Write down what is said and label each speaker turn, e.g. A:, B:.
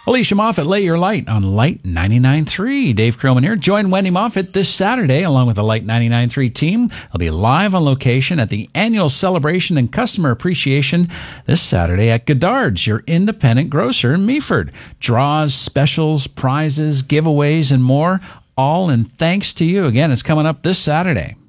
A: Alicia Moffat, Lay Your Light on Light 99.3. Dave Krillman here. Join Wendy Moffat this Saturday along with the Light 99.3 team. They'll be live on location at the annual celebration and customer appreciation this Saturday at Goddard's, your independent grocer in Meaford. Draws, specials, prizes, giveaways, and more, all in thanks to you. Again, it's coming up this Saturday.